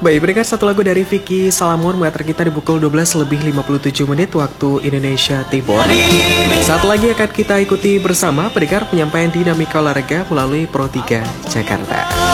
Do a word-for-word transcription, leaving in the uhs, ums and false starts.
Baik, berikan satu lagu dari Vicky Salamur mengantar kita di pukul dua belas lebih lima puluh tujuh menit waktu Indonesia Timur. Saat lagi akan kita ikuti bersama pendengar penyampaian dinamika olahraga melalui Pro tiga Jakarta.